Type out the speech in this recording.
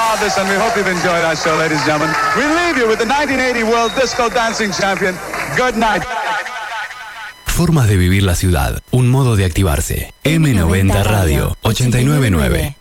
marvelous, and we hope you've enjoyed our show, ladies and gentlemen. We leave you with the 1980 World Disco Dancing Champion. Good night. Formas de vivir la ciudad, un modo de activarse. M90 Radio 899.